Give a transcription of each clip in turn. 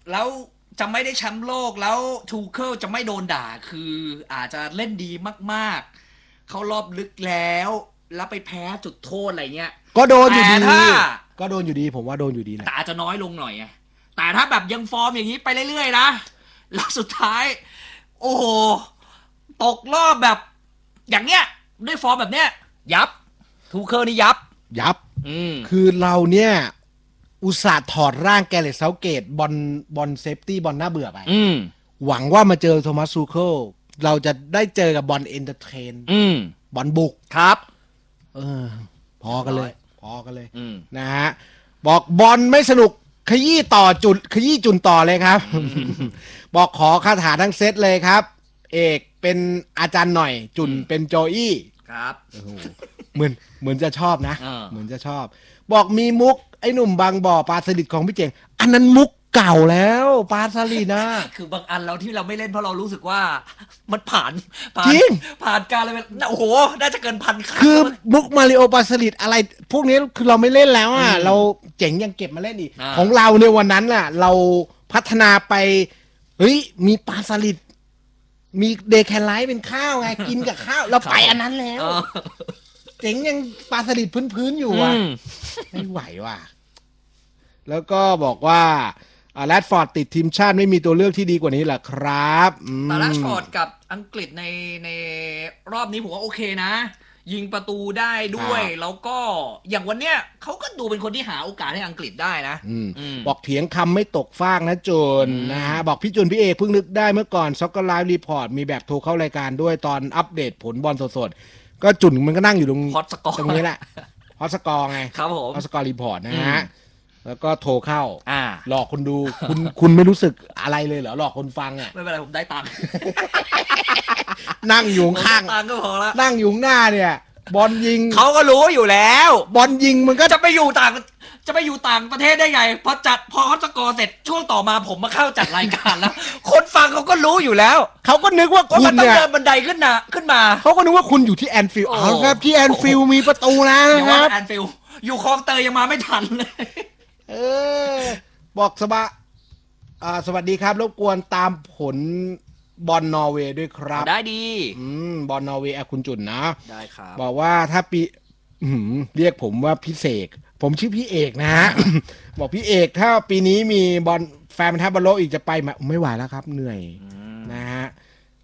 แล้วจะไม่ได้แชมป์โลกแล้วทูเคิลจะไม่โดนด่าคืออาจจะเล่นดีมากๆเขารอบลึกแล้วไปแพ้จุดโทษอะไรเงี้ยก็โดนอยู่ดีแต่ถ้าก็โดนอยู่ดีผมว่าโดนอยู่ดีแหละแต่อาจจะน้อยลงหน่อยไงแต่ถ้าแบบยังฟอร์มอย่างนี้ไปเรื่อยๆนะแล้วสุดท้ายโอ้โหตกรอบแบบอย่างเนี้ยด้วยฟอร์มแบบเนี้ยยับทูเคิลนี่ยับคือเราเนี่ยอุตส่าห์ถอดร่างแกเรตเซาเกตบอลเซฟตี้บอลน่าเบื่อไปหวังว่ามาเจอโทมัสซูเคิลเราจะได้เจอกับบอลเอนเตอร์เทนบอลบุกครับพอกันเลยนะฮะบอกบอลไม่สนุกขยี้จุนต่อเลยครับบอกขอคาถาทั้งเซตเลยครับเอกเป็นอาจารย์หน่อยจุนเป็นโจอี้ครับเหมือนจะชอบนะเหมือนจะชอบบอกมีมุกไอ้หนุ่มบางบ่อปลาสลิดของพี่เจ๋งอันนั้นมุกเก่าแล้วปลาสลิดนะคือบางอันเราที่เราไม่เล่นเพราะเรารู้สึกว่ามันผ่านการอะไรโอ้โหน่าจะเกิน1,000 ครั้งคือมุกมาริโอปลาสลิดอะไรพวกนี้คือเราไม่เล่นแล้วอ่ะเราเจ๋งยังเก็บมาเล่นอีกของเราในวันนั้นน่ะเราพัฒนาไปเฮ้ยมีปลาสลิดมีเดย์แคนไลท์เป็นข้าวไงกินกับข้าวเราไปอันนั้นแล้วเจ๋งยังปลาสลิดพื้นอยู่ว่ะไม่ไหวว่ะแล้วก็บอกว่าแรดฟอร์ดติดทีมชาติไม่มีตัวเลือกที่ดีกว่านี้หรอครับแต่แรดฟอร์ดกับอังกฤษในรอบนี้ผมว่าโอเคนะยิงประตูได้ด้วยแล้วก็อย่างวันเนี้ยเขาก็ดูเป็นคนที่หาโอกาสให้อังกฤษได้นะบอกเถียงคำไม่ตกฟากนะจุนนะฮะบอกพี่จุนพี่เอกเพิ่งนึกได้เมื่อก่อนซ็อกเกอร์ไลฟ์รีพอร์ตมีแบบโทรเข้ารายการด้วยตอนอัปเดตผลบอลสดๆก็จุนมันก็นั่งอยู่ตรงนี้แหละฮอตสกอร์ไงครับผมฮอตสกอร์รีพอร์ตนะฮะแล้วก็โทรเข้าหลอกคนดูคุณไม่รู้สึกอะไรเลยเหรอหลอกคนฟังอ่ะไม่เป็นไรผมได้ตังค์นั่งอยู่ข้างตังค์ก็พอละนั่งอยู่หน้าเนี่ยบอลยิงเขาก็รู้อยู่แล้วบอลยิงมันก็จะไปอยู่ต่างประเทศได้ไงพอฮอตสกอร์เสร็จช่วงต่อมาผมมาเข้าจัดรายการแล้วคนฟังเขาก็รู้อยู่แล้วเขาก็นึกว่าคุณเนี่ยต้องเดินบันไดขึ้นมาเขาก็นึกว่าคุณอยู่ที่แอนฟิลด์ครับที่แอนฟิลด์มีประตูนะครับแอนฟิลด์อยู่คลองเตยยังมาไม่ทันเลยบอกสวัสดีครับรบกวนตามผลบอลนอร์เวย์ด้วยครับได้ดีบอลนอร์เวย์คุณจุนนะได้ครับบอกว่าถ้าปีเรียกผมว่าพี่เสกผมชื่อพี่เอกนะฮะ บอกพี่เอกถ้าปีนี้มีบอลแฟนบอลโลกอีกจะไปไม่ไหวแล้วครับเหนื่อยนะฮะ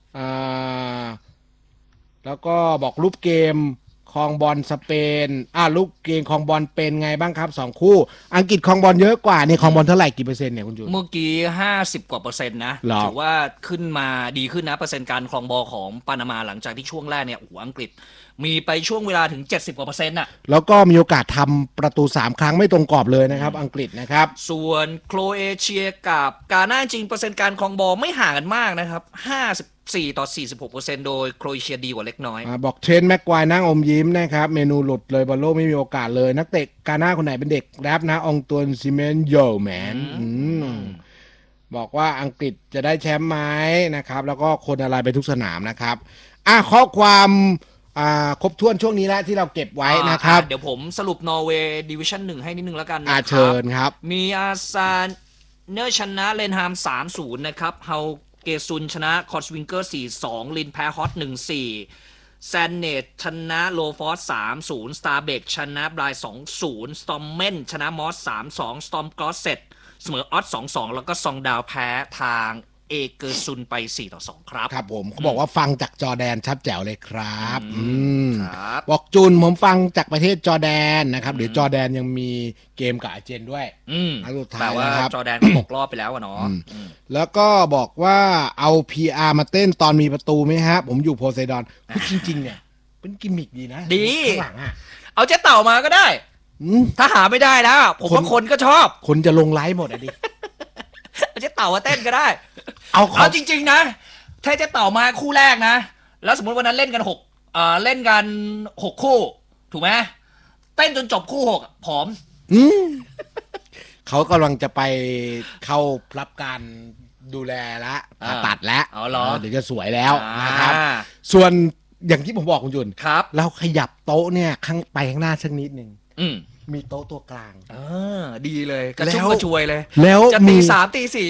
แล้วก็บอกรูปเกมครองบอลสเปนลูกเกมครองบอลเป็นไงบ้างครับ2คู่อังกฤษครองบอลเยอะกว่านี่ครองบอลเท่าไหร่กี่เปอร์เซ็นต์เนี่ยคุณจูนเมื่อกี้50 กว่าเปอร์เซ็นต์นะถือว่าขึ้นมาดีขึ้นนะเปอร์เซ็นต์การครองบอลของปานามาหลังจากที่ช่วงแรกเนี่ยอังกฤษมีไปช่วงเวลาถึง70 กว่าเปอร์เซ็นต์น่ะแล้วก็มีโอกาสทำประตู3 ครั้งไม่ตรงกรอบเลยนะครับอังกฤษนะครับส่วนโครเอเชียกับกาน่าจริงเปอร์เซ็นต์การครองบอลไม่ห่างกันมากนะครับ54-46%โดยโครเอเชียดีกว่าเล็กน้อยบอกเทรนแม็กควายนั่งอมยิ้มนะครับเมนูหลุดเลยบอลโลกไม่มีโอกาสเลยนักเตะกาน่าคนไหนเป็นเด็กแรปนะองตวนซิเมนโยแมนบอกว่าอังกฤษจะได้แชมป์ไหมนะครับแล้วก็คนอะไรไปทุกสนามนะครับข้อความครบถ้วนช่วงนี้แล้วที่เราเก็บไว้นะครับเดี๋ยวผมสรุปนอร์เวย์ดิวิชั่น1ให้นิดนึงแล้วกันนะครับเชิญครับมีอาซานเนอร์ชนะเลนฮาม 3-0 นะครับเฮาเกซุนชนะคอร์สวิงเกอร์ 4-2 ลินแพ้ฮอต 1-4 แซนเนตชนะโลฟอส 3-0 สตาร์เบกชนะบราย 2-0 สตอมเมนชนะมอส 3-2 สตอมกรอสเซตเสมอออส 2-2 แล้วก็ซองดาวแพ้ทางเอเกอร์ซุนไป 4-2 ครับครับผมเขาบอกว่าฟังจากจอร์แดนชัดแจ๋วเลยครับบอกจุนผมฟังจากประเทศจอร์แดนนะครับเดี๋ยวจอร์แดนยังมีเกมกับอาร์เจนด้วยสุดท้ายนะครับจอร์แดนก็ตกรอบไปแล้วเนาะแล้วก็บอกว่าเอา PR มาเต้นตอนมีประตูไหมฮะผมอยู่โพไซดอนจริงๆเนี่ยเป็นกิมมิกดีนะดีเอาเจ๊เต่ามาก็ได้ถ้าหาไม่ได้แล้วผมว่าคนก็ชอบคนจะลงไลฟ์หมดดิเจ๊เต่ามาเต้นก็ได้เอาจริงๆนะถ้าเจ๊เต่ามาคู่แรกนะแล้วสมมติวันนั้นเล่นกัน6คู่ถูกไหมเต้นจนจบคู่6ผอมเขากำลังจะไปเข้ารับการดูแลและผ่าตัดแล้วเดี๋ยวจะสวยแล้วนะครับส่วนอย่างที่ผมบอกคุณจุนครับเราขยับโต๊ะเนี่ยข้างหน้าสักนิดนึงมีโต๊ะตัวกลางดีเลยกระชุ่มกระชวยเลยแล้วจะตี 3 ตี 4